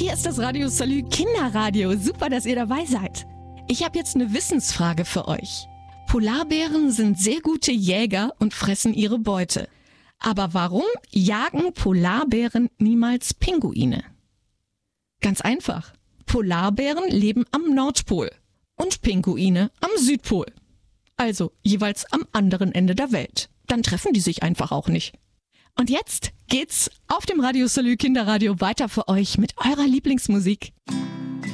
Hier ist das Radio Salü Kinderradio. Super, dass ihr dabei seid. Ich habe jetzt eine Wissensfrage für euch. Polarbären sind sehr gute Jäger und fressen ihre Beute. Aber warum jagen Polarbären niemals Pinguine? Ganz einfach. Polarbären leben am Nordpol und Pinguine am Südpol. Also jeweils am anderen Ende der Welt. Dann treffen die sich einfach auch nicht. Und jetzt geht's auf dem Radio Salü Kinderradio weiter für euch mit eurer Lieblingsmusik.